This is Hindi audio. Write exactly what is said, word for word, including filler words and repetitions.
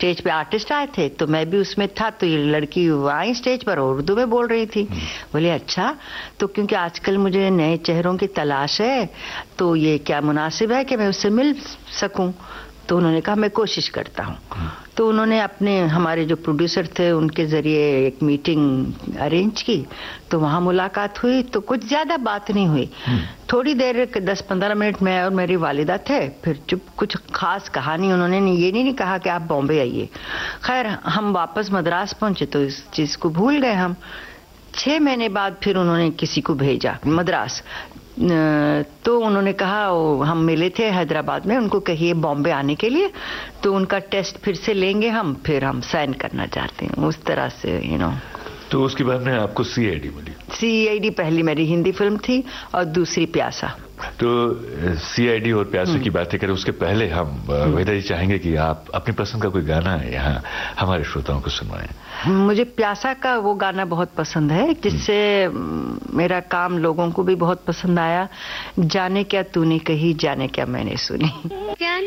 स्टेज पे आर्टिस्ट आए थे तो मैं भी उसमें था, तो ये लड़की आई स्टेज पर और उर्दू में बोल रही थी। बोले अच्छा, तो क्योंकि आजकल मुझे नए चेहरों की तलाश है तो ये क्या मुनासिब है कि मैं उससे मिल सकूं। तो उन्होंने कहा मैं कोशिश करता हूँ। तो उन्होंने अपने हमारे जो प्रोड्यूसर थे उनके ज़रिए एक मीटिंग अरेंज की, तो वहाँ मुलाकात हुई। तो कुछ ज़्यादा बात नहीं हुई, थोड़ी देर, दस पंद्रह मिनट में और मेरी वालिदा थे। फिर चुप, कुछ खास कहानी उन्होंने नहीं, ये नहीं, नहीं कहा कि आप बॉम्बे आइए। खैर हम वापस मद्रास पहुँचे तो इस चीज़ को भूल गए हम। छः महीने बाद फिर उन्होंने किसी को भेजा मद्रास, तो उन्होंने कहा हम मिले थे हैदराबाद में, उनको कहिए बॉम्बे आने के लिए, तो उनका टेस्ट फिर से लेंगे हम, फिर हम साइन करना चाहते हैं। उस तरह से यू नो। तो उसके बाद में आपको सी I D milli? C I D पहली मेरी हिंदी फिल्म थी और दूसरी प्यासा। तो सी आई डी और प्यासे की बातें करें उसके पहले हम वहीदा जी चाहेंगे कि आप अपनी पसंद का कोई गाना यहाँ हमारे श्रोताओं को सुनवाएं। मुझे प्यासा का वो गाना बहुत पसंद है जिससे मेरा काम लोगों को भी बहुत पसंद आया। जाने क्या तूने कही, जाने क्या मैंने सुनी।